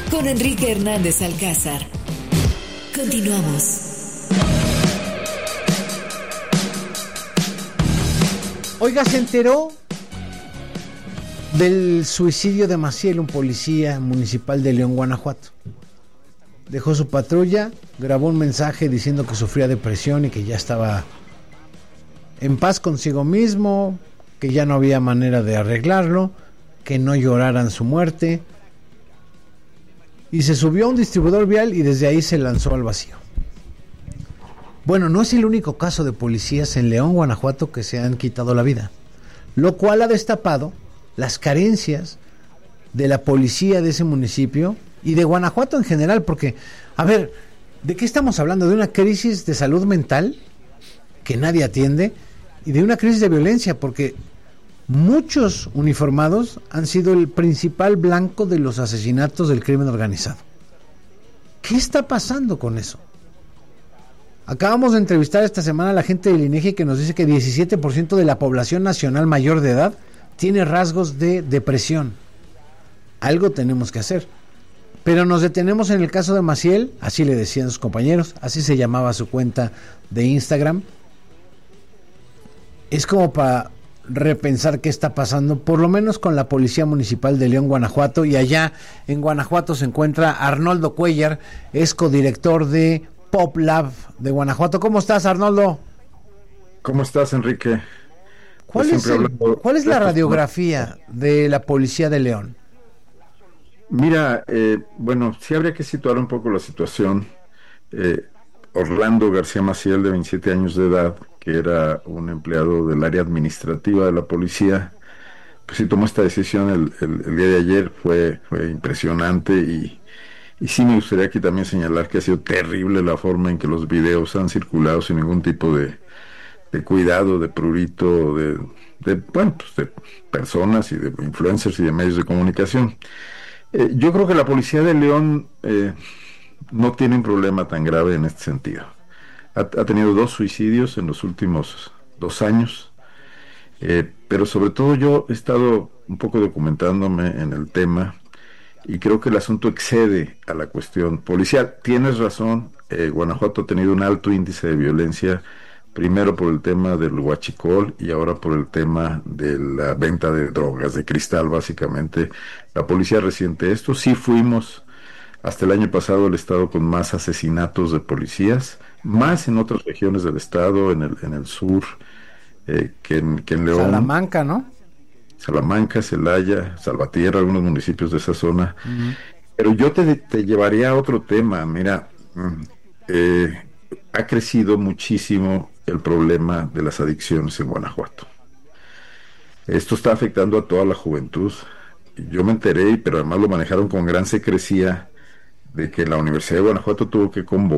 con Enrique Hernández Alcázar. Continuamos. Oiga, ¿se enteró del suicidio de Maciel, un policía municipal de León, Guanajuato? Dejó su patrulla, grabó un mensaje diciendo que sufría depresión y que ya estaba en paz consigo mismo, que ya no había manera de arreglarlo, que no lloraran su muerte. Y se subió a un distribuidor vial y desde ahí se lanzó al vacío. Bueno, no es el único caso de policías en León, Guanajuato, que se han quitado la vida, lo cual ha destapado las carencias de la policía de ese municipio y de Guanajuato en general, porque, a ver, ¿de qué estamos hablando? ¿De una crisis de salud mental que nadie atiende y de una crisis de violencia? Porque muchos uniformados han sido el principal blanco de los asesinatos del crimen organizado. ¿Qué está pasando con eso? Acabamos de entrevistar esta semana a la gente del INEGI que nos dice que 17% de la población nacional mayor de edad tiene rasgos de depresión. Algo tenemos que hacer. Pero nos detenemos en el caso de Maciel, así le decían sus compañeros, así se llamaba su cuenta de Instagram. Es como para repensar qué está pasando, por lo menos con la Policía Municipal de León, Guanajuato, y allá en Guanajuato se encuentra Arnoldo Cuellar, es codirector de Pop Lab de Guanajuato. ¿Cómo estás, Arnoldo? ¿Cómo estás, Enrique? ¿Cuál es la radiografía de la Policía de León? Mira, bueno, sí habría que situar un poco la situación. Orlando García Maciel, de 27 años de edad, que era un empleado del área administrativa de la policía, pues sí tomó esta decisión el día de ayer. Fue impresionante y sí me gustaría aquí también señalar que ha sido terrible la forma en que los videos han circulado sin ningún tipo de cuidado, de prurito, bueno, pues de personas y de influencers y de medios de comunicación. Yo creo que la policía de León no tiene un problema tan grave en este sentido. Ha tenido 2 suicidios en los últimos 2 años, pero sobre todo yo he estado un poco documentándome en el tema y creo que el asunto excede a la cuestión policial. Tienes razón, Guanajuato ha tenido un alto índice de violencia, primero por el tema del huachicol y ahora por el tema de la venta de drogas, de cristal básicamente. La policía resiente esto. Sí fuimos hasta el año pasado el estado con más asesinatos de policías, más en otras regiones del estado, en el sur, que en León. Salamanca, ¿no? Salamanca, Celaya, Salvatierra, algunos municipios de esa zona. Uh-huh. Pero yo te llevaría a otro tema. Mira, ha crecido muchísimo el problema de las adicciones en Guanajuato. Esto está afectando a toda la juventud. Yo me enteré, pero además lo manejaron con gran secrecía, de que la Universidad de Guanajuato tuvo que convocar